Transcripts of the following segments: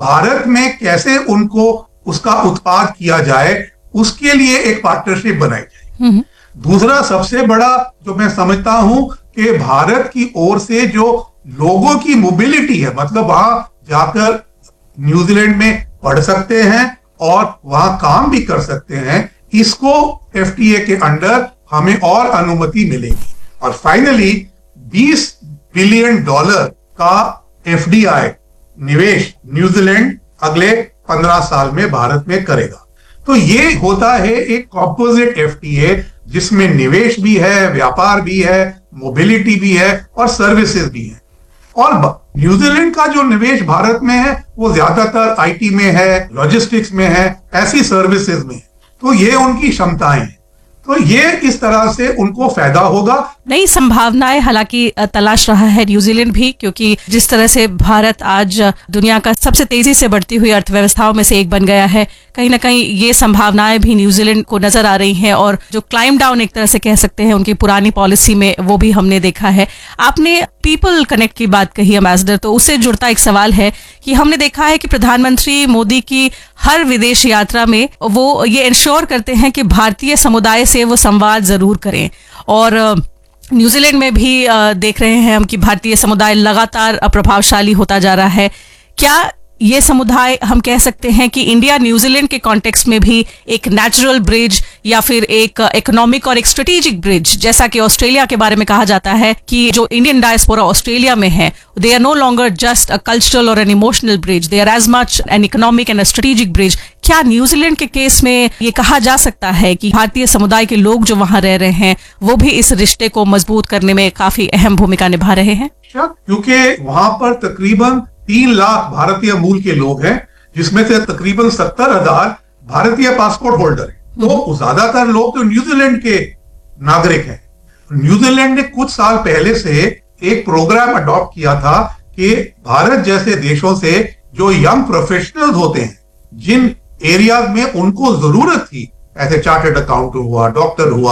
भारत में कैसे उनको उसका उत्पाद किया जाए, उसके लिए एक पार्टनरशिप बनाई जाए। दूसरा सबसे बड़ा जो मैं समझता हूं कि भारत की ओर से जो लोगों की मोबिलिटी है, मतलब वहां जाकर न्यूजीलैंड में पढ़ सकते हैं और वहां काम भी कर सकते हैं, इसको एफटीए के अंडर हमें और अनुमति मिलेगी। और फाइनली $20 बिलियन का एफडीआई निवेश न्यूजीलैंड अगले 15 साल में भारत में करेगा। तो ये होता है एक कॉम्पोजिट एफटीए जिसमें निवेश भी है, व्यापार भी है, मोबिलिटी भी है और सर्विसेज भी है। और न्यूजीलैंड का जो निवेश भारत में है वो ज्यादातर आईटी में है, लॉजिस्टिक्स में है, ऐसी सर्विसेज में है। तो ये उनकी क्षमताएं हैं, तो ये इस तरह से उनको फायदा होगा। नई संभावनाएं हालांकि तलाश रहा है न्यूजीलैंड भी, क्योंकि जिस तरह से भारत आज दुनिया का सबसे तेजी से बढ़ती हुई अर्थव्यवस्थाओं में से एक बन गया है, कहीं ना कहीं ये संभावनाएं भी न्यूजीलैंड को नजर आ रही हैं। और जो क्लाइम डाउन एक तरह से कह सकते हैं उनकी पुरानी पॉलिसी में, वो भी हमने देखा है। आपने पीपल कनेक्ट की बात कही एम्बेसडर, तो उससे जुड़ता एक सवाल है कि हमने देखा है कि प्रधानमंत्री मोदी की हर विदेश यात्रा में वो ये इंश्योर करते हैं कि भारतीय समुदाय से वो संवाद जरूर करें। और न्यूजीलैंड में भी देख रहे हैं हम कि भारतीय समुदाय लगातार प्रभावशाली होता जा रहा है। क्या ये समुदाय, हम कह सकते हैं कि इंडिया न्यूजीलैंड के कॉन्टेक्स्ट में भी एक नेचुरल ब्रिज या फिर एक इकोनॉमिक और एक स्ट्रेटेजिक ब्रिज, जैसा कि ऑस्ट्रेलिया के बारे में कहा जाता है कि जो इंडियन डायस्पोरा ऑस्ट्रेलिया में है, they are no longer just a cultural और an emotional bridge, they are as much an economic and a strategic bridge. क्या न्यूजीलैंड के केस में ये कहा जा सकता है कि भारतीय समुदाय के लोग जो वहां रह रहे हैं वो भी इस रिश्ते को मजबूत करने में काफी अहम भूमिका निभा रहे हैं? क्योंकि वहां पर तकरीबन 3 लाख भारतीय मूल के लोग हैं, जिसमें से तकरीबन 70,000 भारतीय पासपोर्ट होल्डर हैं। तो ज्यादातर लोग तो न्यूजीलैंड के नागरिक हैं। न्यूजीलैंड ने कुछ साल पहले से एक प्रोग्राम अडॉप्ट किया था कि भारत जैसे देशों से जो यंग प्रोफेशनल्स होते हैं, जिन एरियाज में उनको जरूरत थी, ऐसे चार्टर्ड अकाउंटेंट हुआ, डॉक्टर हुआ,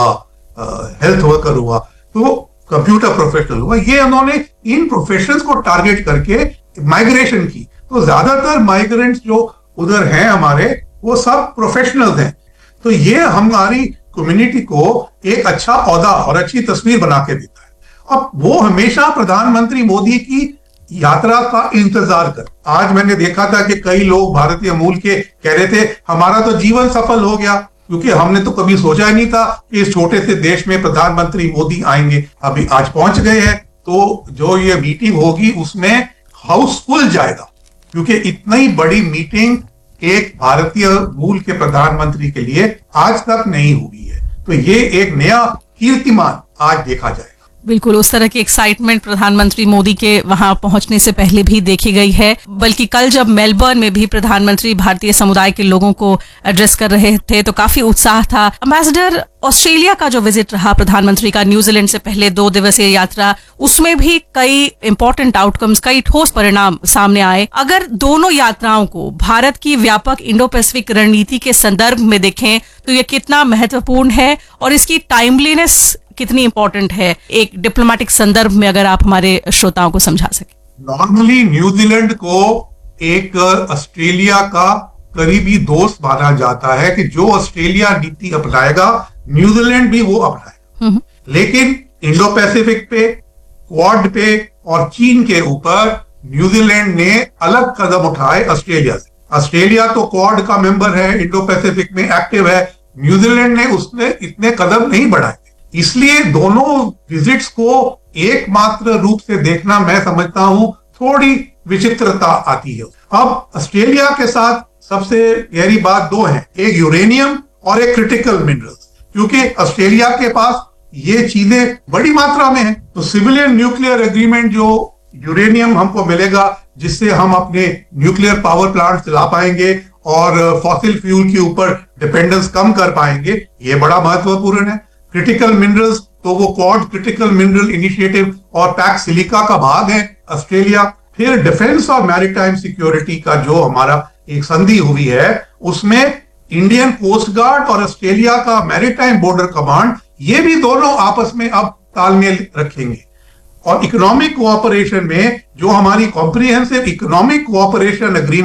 हेल्थ वर्कर हुआ, तो कंप्यूटर प्रोफेशनल हुआ, ये उन्होंने इन प्रोफेशनल्स को टारगेट करके माइग्रेशन की। तो ज्यादातर माइग्रेंट्स जो उधर हैं हमारे, वो सब प्रोफेशनल्स हैं। तो ये हमारी कम्युनिटी को एक अच्छा औहदा और अच्छी तस्वीर बना के देता है। अब वो हमेशा प्रधानमंत्री मोदी की यात्रा का इंतजार कर, आज मैंने देखा था कि कई लोग भारतीय मूल के कह रहे थे हमारा तो जीवन सफल हो गया, क्योंकि हमने तो कभी सोचा ही नहीं था कि इस छोटे से देश में प्रधानमंत्री मोदी आएंगे। अभी आज पहुंच गए हैं, तो जो ये मीटिंग होगी उसमें हाउसफुल जाएगा, क्योंकि इतनी बड़ी मीटिंग एक भारतीय मूल के प्रधानमंत्री के लिए आज तक नहीं हुई है। तो ये एक नया कीर्तिमान आज देखा जाएगा। बिल्कुल, उस तरह की एक्साइटमेंट प्रधानमंत्री मोदी के वहां पहुंचने से पहले भी देखी गई है। बल्कि कल जब मेलबर्न में भी प्रधानमंत्री भारतीय समुदाय के लोगों को एड्रेस कर रहे थे तो काफी उत्साह था। एम्बेसडर, ऑस्ट्रेलिया का जो विजिट रहा प्रधानमंत्री का न्यूजीलैंड से पहले 2 दिवसीय यात्रा, उसमें भी कई इंपॉर्टेंट आउटकम्स, कई ठोस परिणाम सामने आए। अगर दोनों यात्राओं को भारत की व्यापक इंडो पैसिफिक रणनीति के संदर्भ में देखें तो ये कितना महत्वपूर्ण है और इसकी टाइमलीनेस कितनी इंपॉर्टेंट है, एक डिप्लोमेटिक संदर्भ में अगर आप हमारे श्रोताओं को समझा सकें। नॉर्मली न्यूजीलैंड को एक ऑस्ट्रेलिया का करीबी दोस्त माना जाता है कि जो ऑस्ट्रेलिया नीति अपनाएगा न्यूजीलैंड भी वो अपनाएगा। लेकिन इंडो पैसिफिक पे, क्वाड पे और चीन के ऊपर न्यूजीलैंड ने अलग कदम उठाए ऑस्ट्रेलिया से। ऑस्ट्रेलिया तो क्वाड का मेंबर है, इंडो पैसिफिक में एक्टिव है, न्यूजीलैंड ने उसने इतने कदम नहीं बढ़ाए। इसलिए दोनों विजिट्स को एकमात्र रूप से देखना, मैं समझता हूं, थोड़ी विचित्रता आती है। अब ऑस्ट्रेलिया के साथ सबसे गहरी बात 2 है, एक यूरेनियम और एक क्रिटिकल मिनरल्स, क्योंकि ऑस्ट्रेलिया के पास ये चीजें बड़ी मात्रा में है। तो सिविलियन न्यूक्लियर एग्रीमेंट, जो यूरेनियम हमको मिलेगा जिससे हम अपने न्यूक्लियर पावर प्लांट चला पाएंगे और फॉसिल फ्यूल के ऊपर डिपेंडेंस कम कर पाएंगे, ये बड़ा महत्वपूर्ण है। क्रिटिकल मिनरल्स, तो वो क्वाड क्रिटिकल मिनरल इनिशिएटिव और पैक्ट सिलिका का भाग है ऑस्ट्रेलिया। फिर डिफेंस और मैरीटाइम सिक्योरिटी का जो हमारा एक संधि हुई है, उसमें इंडियन कोस्ट गार्ड और ऑस्ट्रेलिया का मैरीटाइम बॉर्डर कमांड, ये भी दोनों आपस में अब तालमेल रखेंगे। और इकोनॉमिक कोऑपरेशन में जो हमारी कॉम्प्रिहेंसिव इकोनॉमिक कोऑपरेशन एग्रीमेंट